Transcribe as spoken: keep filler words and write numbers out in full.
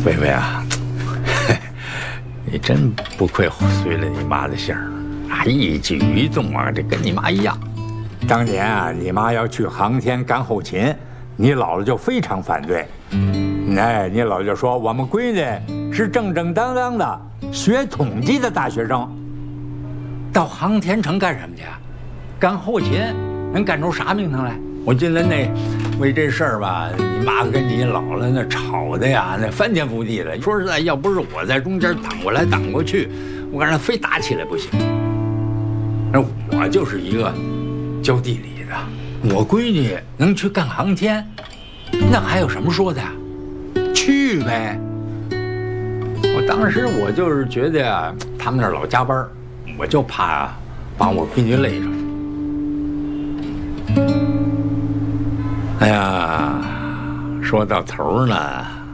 薇薇啊，你真不愧随了你妈的姓儿，啊，一举一动啊，这跟你妈一样。当年啊，你妈要去航天干后勤，你姥姥就非常反对。哎，你姥姥就说我们闺女是正正当当的学统计的大学生，到航天城干什么去？干后勤能干出啥名堂来？我记得那为这事儿吧，你妈跟你姥姥那吵的呀，那翻天覆地的。说实在，要不是我在中间挡过来挡过去，我感觉非打起来不行。那我就是一个教地理的，我闺女能去干航天，那还有什么说的呀？去呗！我当时我就是觉得呀，他们那儿老加班，我就怕把我闺女累着。哎呀，说到头呢。